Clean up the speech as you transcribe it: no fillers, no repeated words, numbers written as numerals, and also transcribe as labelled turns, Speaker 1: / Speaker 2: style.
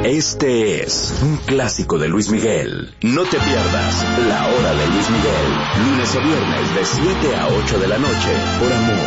Speaker 1: Este es un clásico de Luis Miguel. No te pierdas La Hora de Luis Miguel. Lunes a viernes de 7 a 8 de la noche. Por Amor.